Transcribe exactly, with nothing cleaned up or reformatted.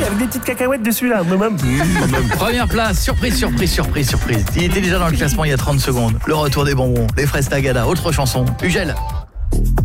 avec des petites cacahuètes dessus là. Première place, surprise, surprise, surprise, surprise. Il était déjà dans le classement il y a trente secondes. Le retour des bonbons, les fraises Tagada, autre chanson. Ugel.